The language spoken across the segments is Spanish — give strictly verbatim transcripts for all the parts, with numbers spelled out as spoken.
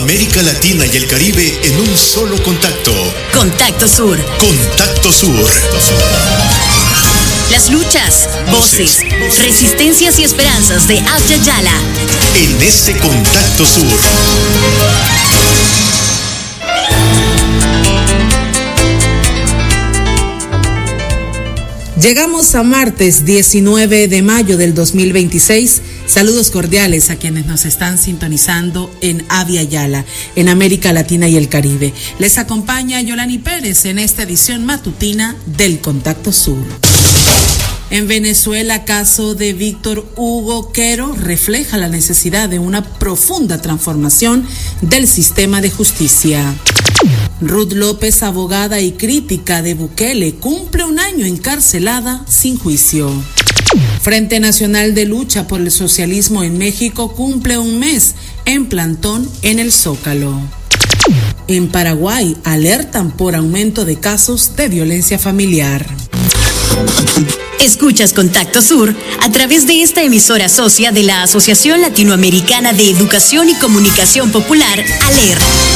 América Latina y el Caribe en un solo contacto. Contacto Sur. Contacto Sur. Las luchas, voces, resistencias y esperanzas de Abya Yala. En este Contacto Sur. Llegamos a martes diecinueve de mayo del dos mil veintiséis. Saludos cordiales a quienes nos están sintonizando en Abya Yala, en América Latina y el Caribe. Les acompaña Yolani Pérez en esta edición matutina del Contacto Sur. En Venezuela, caso de Víctor Hugo Quero refleja la necesidad de una profunda transformación del sistema de justicia. Ruth López, abogada y crítica de Bukele, cumple un año encarcelada sin juicio. Frente Nacional de Lucha por el Socialismo en México cumple un mes en plantón en el Zócalo. En Paraguay alertan por aumento de casos de violencia familiar. Escuchas Contacto Sur a través de esta emisora socia de la Asociación Latinoamericana de Educación y Comunicación Popular, ALER.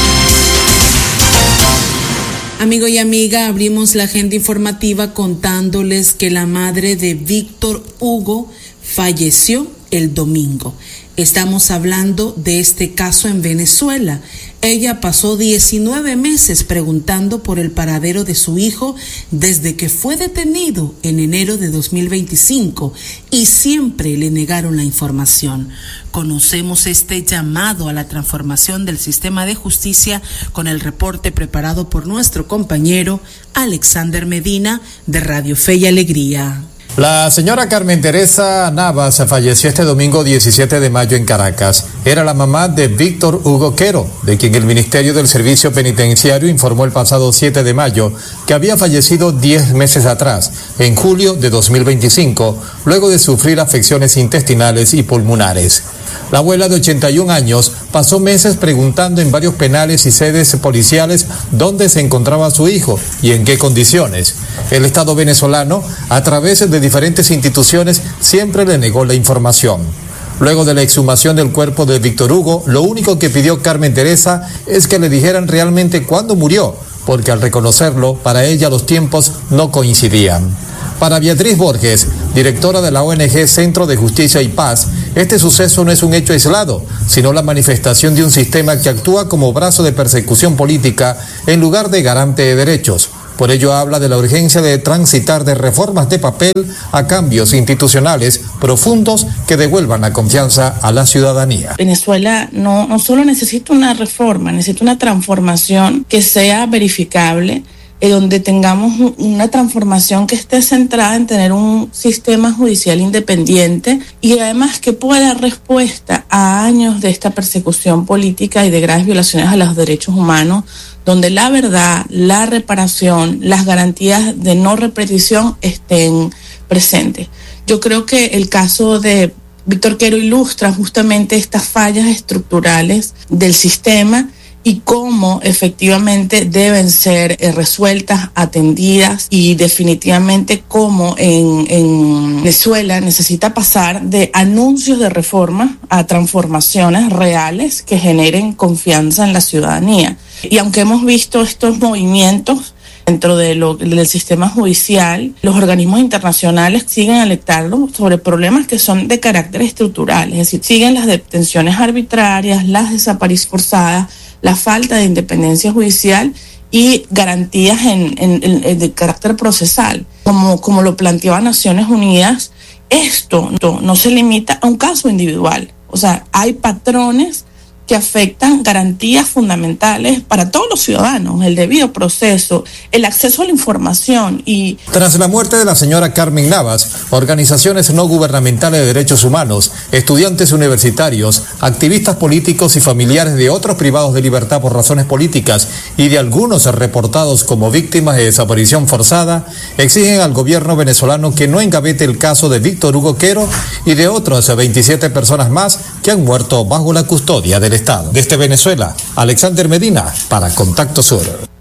Amigo y amiga, abrimos la agenda informativa contándoles que la madre de Víctor Hugo falleció el domingo. Estamos hablando de este caso en Venezuela. Ella pasó diecinueve meses preguntando por el paradero de su hijo desde que fue detenido en enero de dos mil veinticinco y siempre le negaron la información. Conocemos este llamado a la transformación del sistema de justicia con el reporte preparado por nuestro compañero Alexander Medina de Radio Fe y Alegría. La señora Carmen Teresa Navas falleció este domingo diecisiete de mayo en Caracas. Era la mamá de Víctor Hugo Quero, de quien el Ministerio del Servicio Penitenciario informó el pasado siete de mayo que había fallecido diez meses atrás, en julio de dos mil veinticinco, luego de sufrir afecciones intestinales y pulmonares. La abuela de ochenta y un años pasó meses preguntando en varios penales y sedes policiales dónde se encontraba su hijo y en qué condiciones. El Estado venezolano, a través de diferentes instituciones, siempre le negó la información. Luego de la exhumación del cuerpo de Víctor Hugo, lo único que pidió Carmen Teresa es que le dijeran realmente cuándo murió, porque al reconocerlo, para ella los tiempos no coincidían. Para Beatriz Borges, directora de la O N G Centro de Justicia y Paz, este suceso no es un hecho aislado, sino la manifestación de un sistema que actúa como brazo de persecución política en lugar de garante de derechos. Por ello habla de la urgencia de transitar de reformas de papel a cambios institucionales profundos que devuelvan la confianza a la ciudadanía. Venezuela no, no solo necesita una reforma, necesita una transformación que sea verificable, eh, donde tengamos una transformación que esté centrada en tener un sistema judicial independiente y además que pueda dar respuesta a años de esta persecución política y de graves violaciones a los derechos humanos, donde la verdad, la reparación, las garantías de no repetición estén presentes. Yo creo que el caso de Víctor Quero ilustra justamente estas fallas estructurales del sistema y cómo efectivamente deben ser eh, resueltas, atendidas y definitivamente cómo en, en Venezuela necesita pasar de anuncios de reforma a transformaciones reales que generen confianza en la ciudadanía. Y aunque hemos visto estos movimientos dentro de lo, del sistema judicial, los organismos internacionales siguen alertando sobre problemas que son de carácter estructural, es decir, siguen las detenciones arbitrarias, las desapariciones forzadas, la falta de independencia judicial y garantías en, en, en, de carácter procesal. Como, como lo planteaba Naciones Unidas, esto no, no se limita a un caso individual. O sea, hay patrones que afectan garantías fundamentales para todos los ciudadanos, el debido proceso, el acceso a la información y... Tras la muerte de la señora Carmen Navas, organizaciones no gubernamentales de derechos humanos, estudiantes universitarios, activistas políticos y familiares de otros privados de libertad por razones políticas y de algunos reportados como víctimas de desaparición forzada, exigen al gobierno venezolano que no engavete el caso de Víctor Hugo Quero y de otras veintisiete personas más que han muerto bajo la custodia del Estado. Desde Venezuela, Alexander Medina para Contacto Sur.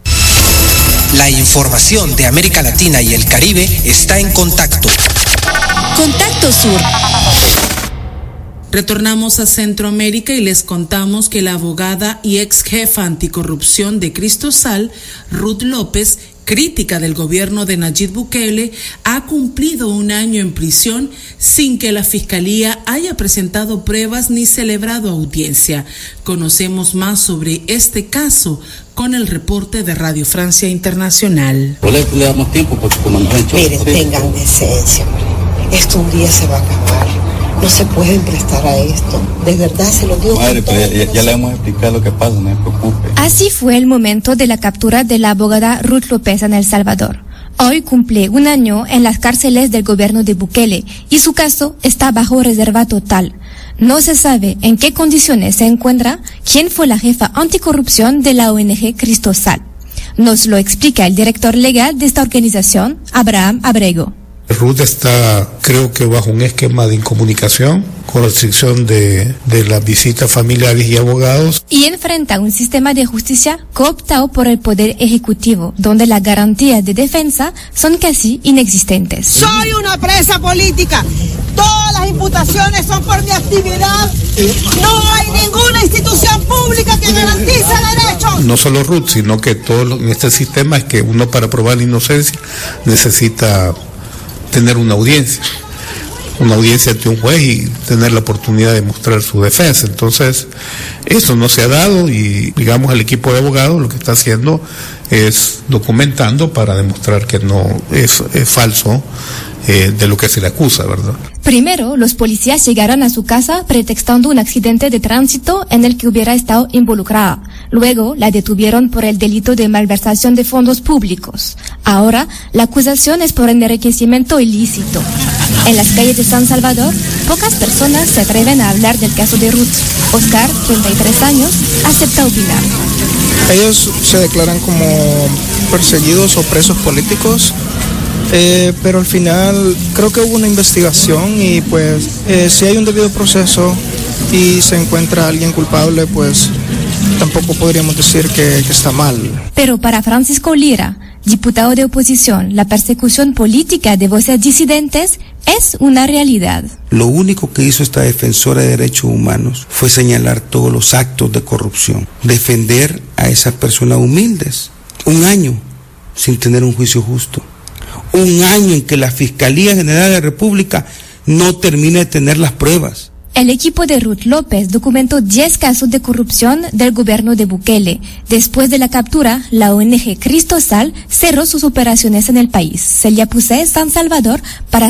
La información de América Latina y el Caribe está en Contacto. Contacto Sur. Retornamos a Centroamérica y les contamos que la abogada y ex jefa anticorrupción de Cristosal, Ruth López, crítica del gobierno de Nayib Bukele, ha cumplido un año en prisión sin que la Fiscalía haya presentado pruebas ni celebrado audiencia. Conocemos más sobre este caso con el reporte de Radio Francia Internacional. Le, le damos tiempo porque como nos han hecho... Miren, tengan decencia, hombre. Esto un día se va a acabar. No se pueden prestar a esto. De verdad, se lo digo. Madre, pero ya, ya le hemos explicado lo que pasa, no se preocupe. Así fue el momento de la captura de la abogada Ruth López en El Salvador. Hoy cumple un año en las cárceles del gobierno de Bukele y su caso está bajo reserva total. No se sabe en qué condiciones se encuentra quién fue la jefa anticorrupción de la O N G Cristosal. Nos lo explica el director legal de esta organización, Abraham Abrego. Ruth está, creo que bajo un esquema de incomunicación, con restricción de, de las visitas familiares y abogados. Y enfrenta un sistema de justicia cooptado por el Poder Ejecutivo, donde las garantías de defensa son casi inexistentes. Soy una presa política. Todas las imputaciones son por mi actividad. No hay ninguna institución pública que garantice derechos. No solo Ruth, sino que todo en este sistema es que uno para probar la inocencia necesita tener una audiencia, una audiencia ante un juez y tener la oportunidad de mostrar su defensa. Entonces, eso no se ha dado y, digamos, el equipo de abogados lo que está haciendo es documentando para demostrar que no es, es falso eh, de lo que se le acusa, ¿verdad? Primero, los policías llegaron a su casa pretextando un accidente de tránsito en el que hubiera estado involucrada. Luego, la detuvieron por el delito de malversación de fondos públicos. Ahora, la acusación es por enriquecimiento ilícito. En las calles de San Salvador, pocas personas se atreven a hablar del caso de Ruth. Oscar, treinta y tres años, acepta opinar. Ellos se declaran como perseguidos o presos políticos. Eh, pero al final creo que hubo una investigación y pues eh, si hay un debido proceso y se encuentra alguien culpable, pues tampoco podríamos decir que, que está mal. Pero para Francisco Lira, diputado de oposición, la persecución política de voces disidentes es una realidad. Lo único que hizo esta defensora de derechos humanos fue señalar todos los actos de corrupción, defender a esas personas humildes. Un año sin tener un juicio justo. Un año en que la Fiscalía General de la República no termina de tener las pruebas. El equipo de Ruth López documentó diez casos de corrupción del gobierno de Bukele. Después de la captura, la O N G Cristosal cerró sus operaciones en el país. Celia Pusé, San Salvador, para